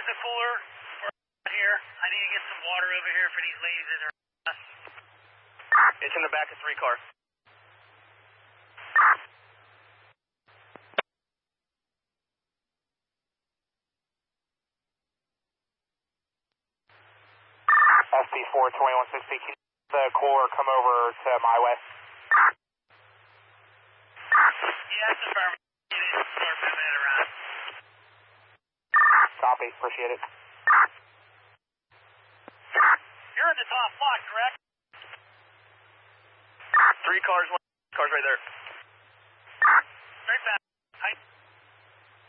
the cooler here? I need to get some water over here for these ladies in their. It's in the back of 3 car. SP4 2160. The cooler come over to my way. Yeah, that's affirmative. Copy, appreciate it. You're in the top block, correct? 3 cars, 1 car's right there.